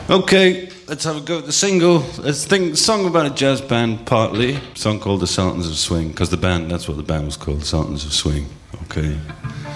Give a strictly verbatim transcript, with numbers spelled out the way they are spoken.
Okay, let's have a go at the single. Let's think song about a jazz band, partly. A song called The Sultans of Swing, because the band, that's what the band was called, The Sultans of Swing. Okay.